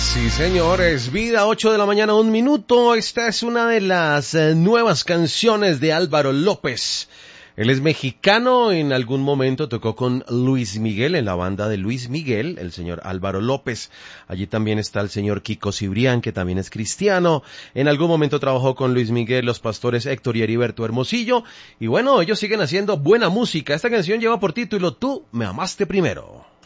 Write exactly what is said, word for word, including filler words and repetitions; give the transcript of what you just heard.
Sí, señores, vida, ocho de la mañana, un minuto. Esta es una de las eh, nuevas canciones de Álvaro López. Él es mexicano, en algún momento tocó con Luis Miguel, en la banda de Luis Miguel, el señor Álvaro López. Allí también está el señor Kiko Cibrián, que también es cristiano. En algún momento trabajó con Luis Miguel, los pastores Héctor y Heriberto Hermosillo. Y bueno, ellos siguen haciendo buena música. Esta canción lleva por título Tú me amaste primero.